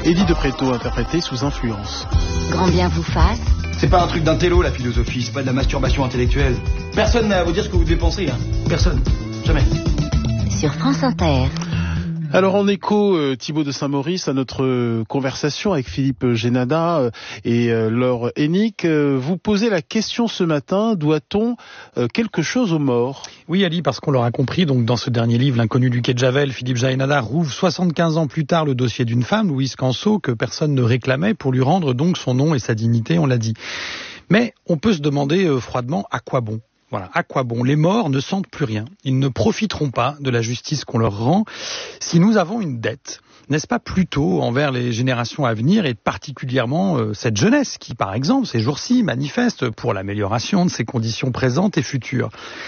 Eddie de Pretto, interprété sous influence. Grand bien vous fasse. C'est pas un truc d'intello, la philosophie, c'est pas de la masturbation intellectuelle. Personne n'a à vous dire ce que vous devez penser, hein. Personne. Jamais. Sur France Inter. Alors en écho, Thibaut de Saint-Maurice, à notre conversation avec Philippe Génada et Laure Hennick, vous posez la question ce matin, doit-on quelque chose aux morts ? Oui Ali, parce qu'on l'aura compris, donc dans ce dernier livre, L'inconnu du quai de Javel, Philippe Génada rouvre 75 ans plus tard le dossier d'une femme, Louise Canceau, que personne ne réclamait pour lui rendre donc son nom et sa dignité, on l'a dit. Mais on peut se demander froidement à quoi bon ? Voilà, à quoi bon ? Les morts ne sentent plus rien. Ils ne profiteront pas de la justice qu'on leur rend. Si nous avons une dette, n'est-ce pas plutôt envers les générations à venir et particulièrement cette jeunesse qui, par exemple, ces jours-ci, manifeste pour l'amélioration de ses conditions présentes et futures ?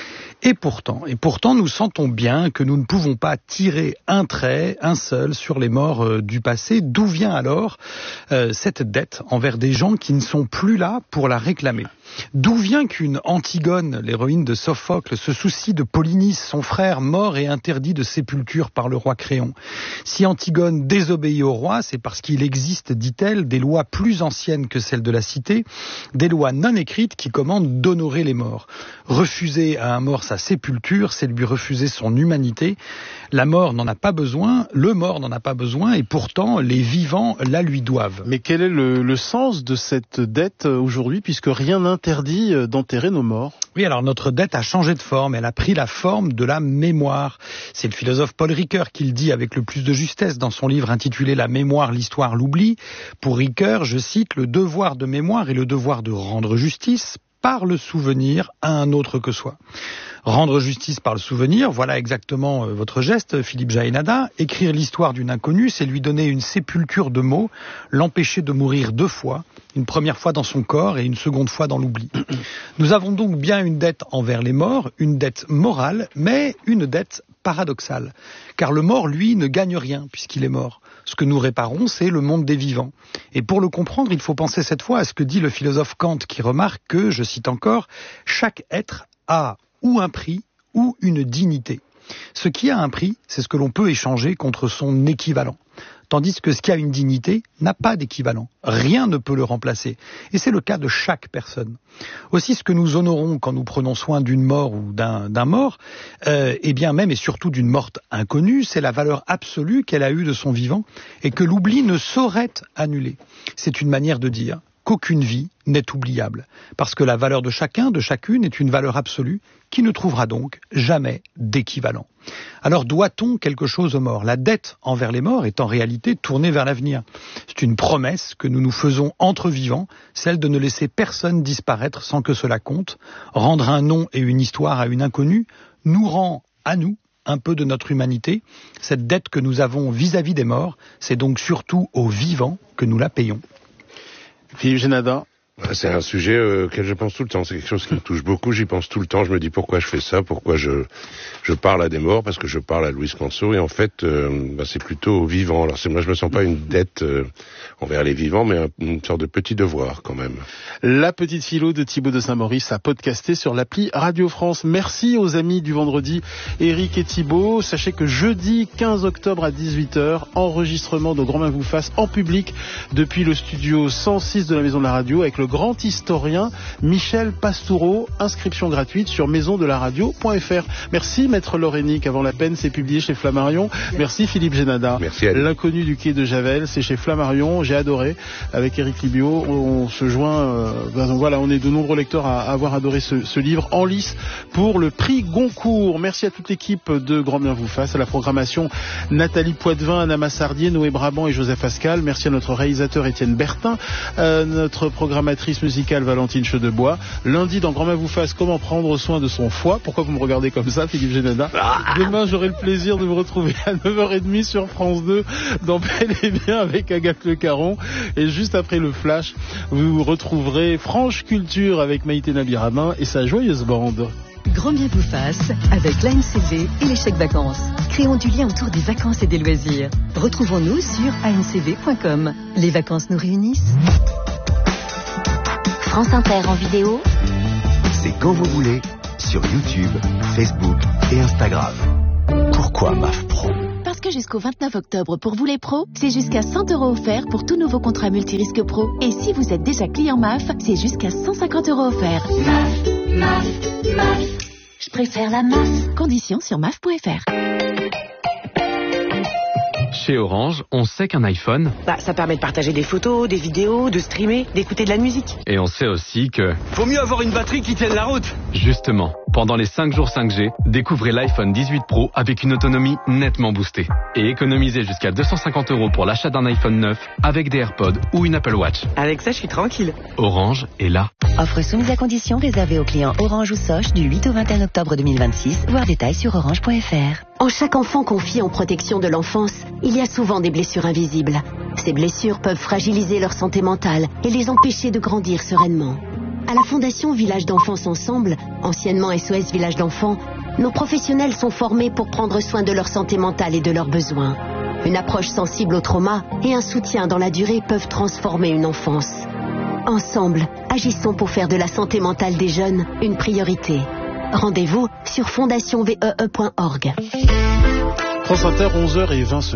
Et pourtant, nous sentons bien que nous ne pouvons pas tirer un trait, un seul, sur les morts du passé. D'où vient alors cette dette envers des gens qui ne sont plus là pour la réclamer ? D'où vient qu'une Antigone, l'héroïne de Sophocle, se soucie de Polynice, son frère mort et interdit de sépulture par le roi Créon ? Si Antigone désobéit au roi, c'est parce qu'il existe, dit-elle, des lois plus anciennes que celles de la cité, des lois non écrites qui commandent d'honorer les morts. Refuser à un mort sa sépulture, c'est lui refuser son humanité. La mort n'en a pas besoin, le mort n'en a pas besoin, et pourtant les vivants la lui doivent. Mais quel est le sens de cette dette aujourd'hui, puisque rien n'interdit d'enterrer nos morts ? Oui, alors notre dette a changé de forme, elle a pris la forme de la mémoire. C'est le philosophe Paul Ricoeur qui le dit avec le plus de justesse dans son livre intitulé « La mémoire, l'histoire, l'oubli ». Pour Ricoeur, je cite, « Le devoir de mémoire est le devoir de rendre justice par le souvenir à un autre que soi ». Rendre justice par le souvenir, voilà exactement votre geste, Philippe Génada. Écrire l'histoire d'une inconnue, c'est lui donner une sépulture de mots, l'empêcher de mourir 2 fois, une première fois dans son corps et une seconde fois dans l'oubli. Nous avons donc bien une dette envers les morts, une dette morale, mais une dette paradoxale. Car le mort, lui, ne gagne rien puisqu'il est mort. Ce que nous réparons, c'est le monde des vivants. Et pour le comprendre, il faut penser cette fois à ce que dit le philosophe Kant qui remarque que, je cite encore, « Chaque être a ou un prix ou une dignité. Ce qui a un prix, c'est ce que l'on peut échanger contre son équivalent. Tandis que ce qui a une dignité n'a pas d'équivalent. Rien ne peut le remplacer. Et c'est le cas de chaque personne. Aussi, ce que nous honorons quand nous prenons soin d'une mort ou d'un mort, et bien même et surtout d'une morte inconnue, c'est la valeur absolue qu'elle a eue de son vivant et que l'oubli ne saurait annuler. C'est une manière de dire qu'aucune vie n'est oubliable, parce que la valeur de chacun, de chacune, est une valeur absolue qui ne trouvera donc jamais d'équivalent. Alors doit-on quelque chose aux morts ? La dette envers les morts est en réalité tournée vers l'avenir. C'est une promesse que nous nous faisons entre vivants, celle de ne laisser personne disparaître sans que cela compte. Rendre un nom et une histoire à une inconnue nous rend à nous un peu de notre humanité. Cette dette que nous avons vis-à-vis des morts, c'est donc surtout aux vivants que nous la payons. Philippe Génada. C'est un sujet auquel je pense tout le temps. C'est quelque chose qui me touche beaucoup. J'y pense tout le temps. Je me dis pourquoi je fais ça, pourquoi je parle à des morts, parce que je parle à Louise Canceau. Et en fait, c'est plutôt aux vivants. Alors moi, je me sens pas une dette envers les vivants, mais une sorte de petit devoir quand même. La petite philo de Thibaut de Saint-Maurice à podcaster sur l'appli Radio France. Merci aux amis du vendredi, Eric et Thibaut. Sachez que jeudi 15 octobre à 18h, enregistrement de Grand Bien vous fasse en public depuis le studio 106 de la Maison de la Radio avec le grand historien Michel Pastoureau. Inscription gratuite sur maisondelaradio.fr. Merci Maître Laure Hennick. Avant la peine, c'est publié chez Flammarion. Merci Philippe Génada. Merci à L'inconnu du quai de Javel, c'est chez Flammarion. J'ai adoré. Avec Éric Libio, on se joint. Donc voilà, on est de nombreux lecteurs à avoir adoré ce livre en lice pour le prix Goncourt. Merci à toute l'équipe de Grand Bien vous fasse, à la programmation Nathalie Poitvin, Anna Massardier, Noé Brabant et Joseph Ascal. Merci à notre réalisateur Étienne Bertin, notre programmatrice musicale Valentine Chedebois. Lundi dans Grand Bien vous fasse, comment prendre soin de son foie. Pourquoi vous me regardez comme ça, Philippe Génada? Demain, j'aurai le plaisir de vous retrouver à 9h30 sur France 2 dans Bel et Bien avec Agathe Le Caron. Et juste après le flash, vous retrouverez Franche Culture avec Maïté Nabiramin et sa joyeuse bande. Grand Bien vous fasse avec l'ANCV et les chèques vacances. Créons du lien autour des vacances et des loisirs. Retrouvons-nous sur ancv.com. Les vacances nous réunissent. France Inter en vidéo. C'est quand vous voulez, sur YouTube, Facebook et Instagram. Pourquoi MAF Pro ? Parce que jusqu'au 29 octobre pour vous les pros, c'est jusqu'à 100 € offerts pour tout nouveau contrat multirisque pro. Et si vous êtes déjà client MAF, c'est jusqu'à 150 € offerts. MAF. Je préfère la MAF. Conditions sur MAF.fr. Chez Orange, on sait qu'un iPhone... ça permet de partager des photos, des vidéos, de streamer, d'écouter de la musique. Et on sait aussi que... Faut mieux avoir une batterie qui tienne la route. Justement, pendant les 5 jours 5G, découvrez l'iPhone 18 Pro avec une autonomie nettement boostée. Et économisez jusqu'à 250 € pour l'achat d'un iPhone 9 avec des AirPods ou une Apple Watch. Avec ça, je suis tranquille. Orange est là. Offre soumise à condition réservée aux clients Orange ou Soch du 8 au 21 octobre 2026. Voir détails sur orange.fr. En chaque enfant confié en protection de l'enfance, il y a souvent des blessures invisibles. Ces blessures peuvent fragiliser leur santé mentale et les empêcher de grandir sereinement. À la Fondation Village d'Enfance Ensemble, anciennement SOS Village d'Enfants, nos professionnels sont formés pour prendre soin de leur santé mentale et de leurs besoins. Une approche sensible au trauma et un soutien dans la durée peuvent transformer une enfance. Ensemble, agissons pour faire de la santé mentale des jeunes une priorité. Rendez-vous sur fondationvee.org. France Inter, 11h20.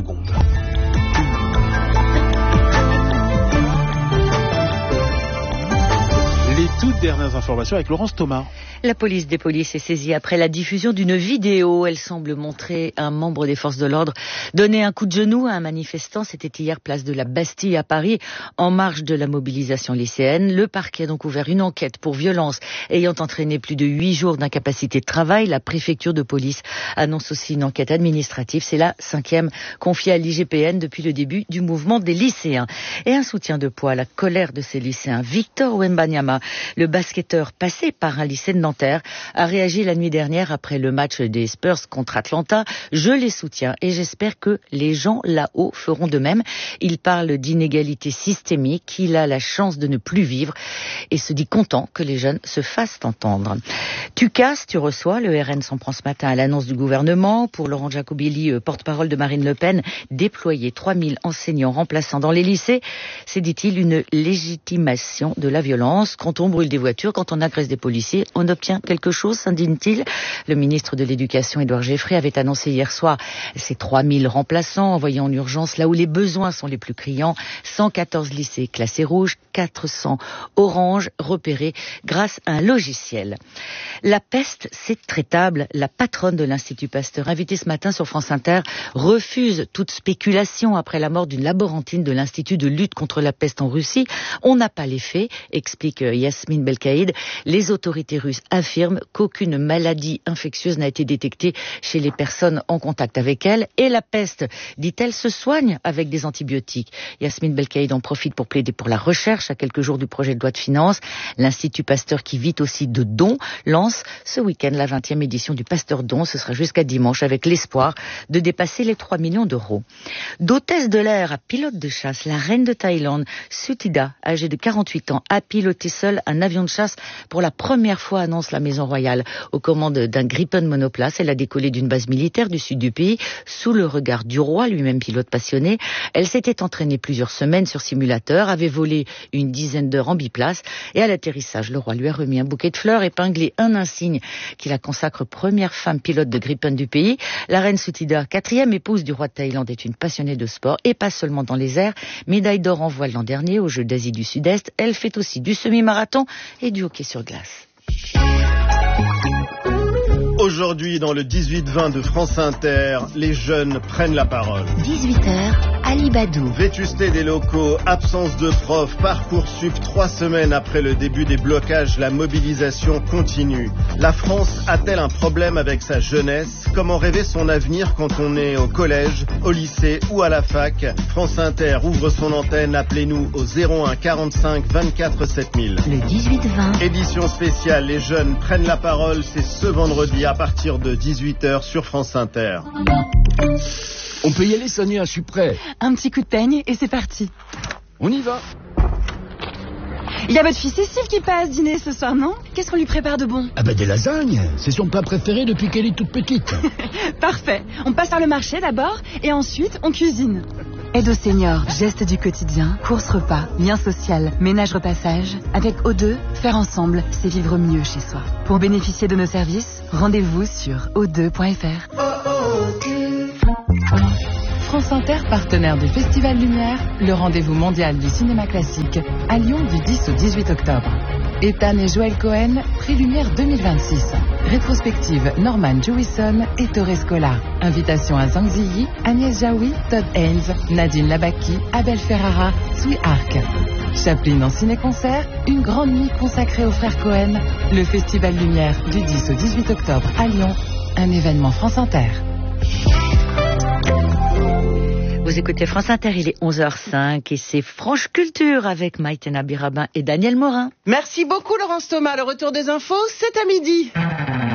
Les toutes dernières informations avec Laurence Thomas. La police des polices est saisie après la diffusion d'une vidéo. Elle semble montrer un membre des forces de l'ordre donner un coup de genou à un manifestant. C'était hier place de la Bastille à Paris, en marge de la mobilisation lycéenne. Le parquet a donc ouvert une enquête pour violence ayant entraîné plus de 8 jours d'incapacité de travail. La préfecture de police annonce aussi une enquête administrative. C'est la 5e confiée à l'IGPN depuis le début du mouvement des lycéens. Et un soutien de poids à la colère de ces lycéens. Victor Wembanyama, le basketteur passé par un lycée de Nanterre, a réagi la nuit dernière après le match des Spurs contre Atlanta. Je les soutiens et j'espère que les gens là-haut feront de même. Il parle d'inégalité systémique qu'il a la chance de ne plus vivre et se dit content que les jeunes se fassent entendre. Tu casses, tu reçois. Le RN s'en prend ce matin à l'annonce du gouvernement. Pour Laurent Giacobelli, porte-parole de Marine Le Pen, déployer 3000 enseignants remplaçants dans les lycées, c'est, dit-il, une légitimation de la violence. Quand on brûle des voitures, quand on agresse des policiers, on obtient quelque chose, s'indigne-t-il. Le ministre de l'Éducation, Édouard Geoffroy, avait annoncé hier soir ces 3000 remplaçants envoyés en urgence là où les besoins sont les plus criants. 114 lycées classés rouges, 400 orange repérés grâce à un logiciel. La peste, c'est traitable. La patronne de l'Institut Pasteur, invitée ce matin sur France Inter, refuse toute spéculation après la mort d'une laborantine de l'Institut de lutte contre la peste en Russie. On n'a pas les faits, explique Yasmine Belkaïd. Les autorités russes affirment qu'aucune maladie infectieuse n'a été détectée chez les personnes en contact avec elle. Et la peste, dit-elle, se soigne avec des antibiotiques. Yasmine Belkaïd en profite pour plaider pour la recherche à quelques jours du projet de loi de finances. L'Institut Pasteur, qui vit aussi de dons, lance ce week-end la 20e édition du Pasteur Don. Ce sera jusqu'à dimanche avec l'espoir de dépasser les 3 millions d'euros. D'hôtesse de l'air à pilote de chasse, la reine de Thaïlande, Suthida, âgée de 48 ans, a piloté seule un avion de chasse pour la première fois, annonce la Maison Royale. Aux commandes d'un Gripen monoplace, elle a décollé d'une base militaire du sud du pays, sous le regard du roi, lui-même pilote passionné. Elle s'était entraînée plusieurs semaines sur simulateur, avait volé une dizaine d'heures en biplace, et à l'atterrissage, le roi lui a remis un bouquet de fleurs, épinglé un insigne qui la consacre première femme pilote de Gripen du pays. La reine Suthida, 4e épouse du roi de Thaïlande, est une passionnée de sport, et pas seulement dans les airs. Médaille d'or en voile l'an dernier aux Jeux d'Asie du Sud-Est. Elle fait aussi du semi-marathon et du hockey sur glace. Aujourd'hui, dans le 18-20 de France Inter, les jeunes prennent la parole. 18h, Ali Badou. Vétusté des locaux, absence de profs, Parcoursup 3 semaines après le début des blocages, la mobilisation continue. La France a-t-elle un problème avec sa jeunesse? Comment rêver son avenir quand on est au collège, au lycée ou à la fac? France Inter ouvre son antenne, appelez-nous au 01 45 24 7000. Le 18-20. Édition spéciale, les jeunes prennent la parole, c'est ce vendredi à partir de 18h sur France Inter. On peut y aller, Sonia, je suis prêt. Un petit coup de peigne et c'est parti. On y va. Il y a votre fille Cécile qui passe dîner ce soir, non? Qu'est-ce qu'on lui prépare de bon? Ah ben des lasagnes, c'est son plat préféré depuis qu'elle est toute petite. Parfait, on passe par le marché d'abord et ensuite on cuisine. Aide aux seniors, gestes du quotidien, courses repas, lien social, ménage repassage. Avec O2, faire ensemble, c'est vivre mieux chez soi. Pour bénéficier de nos services, rendez-vous sur o2.fr. France Inter, partenaire du Festival Lumière, le rendez-vous mondial du cinéma classique, à Lyon du 10 au 18 octobre. Ethan et Joël Cohen, prix Lumière 2026. Rétrospective Norman Jewison et Torres Scola. Invitation à Zhang Ziyi, Agnès Jaoui, Todd Haynes, Nadine Labaki, Abel Ferrara, Sui Arc. Chaplin en ciné-concert, une grande nuit consacrée aux frères Cohen. Le Festival Lumière du 10 au 18 octobre à Lyon. Un événement France Inter. Vous écoutez France Inter, il est 11h05 et c'est Franche Culture avec Maïtena Birabin et Daniel Morin. Merci beaucoup Laurence Thomas. Le retour des infos, c'est à midi.